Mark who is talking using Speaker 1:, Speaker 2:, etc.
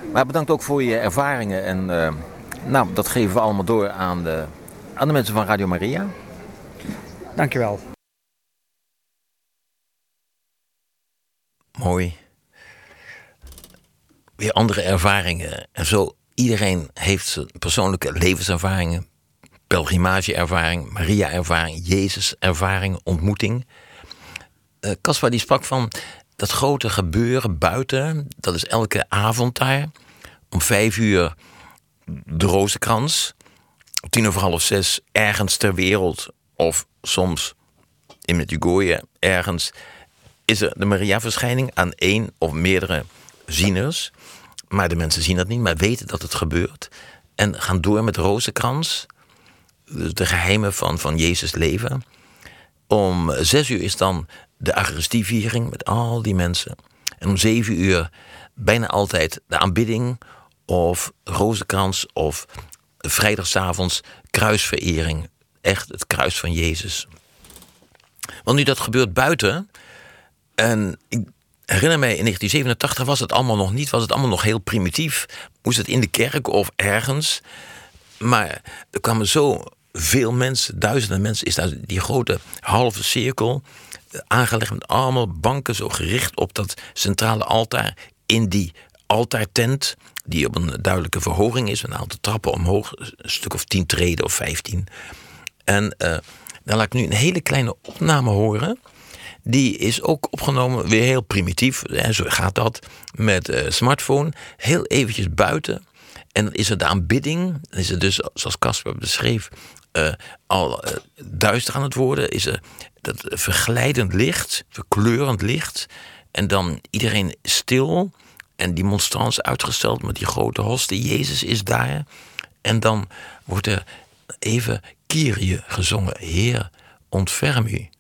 Speaker 1: Maar bedankt ook voor je ervaringen. En dat geven we allemaal door aan de mensen van Radio Maria.
Speaker 2: Dankjewel.
Speaker 1: Mooi. Weer andere ervaringen. En zo, iedereen heeft zijn persoonlijke levenservaringen. Pelgrimageervaring, Maria-ervaring, Jezus-ervaring, ontmoeting. Caspar die sprak van dat grote gebeuren buiten. Dat is elke avond daar. Om 5:00 de rozenkrans. Om 5:45 ergens ter wereld. Of soms in Medjugorje ergens is er de Maria-verschijning aan één of meerdere zieners. Maar de mensen zien dat niet, maar weten dat het gebeurt. En gaan door met de rozenkrans. Dus de geheimen van Jezus' leven. Om 6:00 is dan de Eucharistieviering met al die mensen. En om 7:00 bijna altijd de aanbidding of rozenkrans of vrijdagavonds kruisverering. Echt het kruis van Jezus. Want nu dat gebeurt buiten. En ik herinner mij, in 1987 was het allemaal nog niet. Was het allemaal nog heel primitief. Moest het in de kerk of ergens. Maar er kwamen zo veel mensen, duizenden mensen. Is daar die grote halve cirkel aangelegd met allemaal banken zo gericht op dat centrale altaar. In die altaartent, die op een duidelijke verhoging is. Een aantal trappen omhoog, een stuk of 10 treden of 15. En dan laat ik nu een hele kleine opname horen. Die is ook opgenomen, weer heel primitief. En zo gaat dat met smartphone. Heel eventjes buiten. En dan is er de aanbidding. Dan is er dus, zoals Caspar beschreef, al duister aan het worden. Is er dat verglijdend licht, verkleurend licht. En dan iedereen stil. En die monstrans uitgesteld met die grote hostie. Jezus is daar. En dan wordt er even Kyrie gezongen. Heer, ontferm u.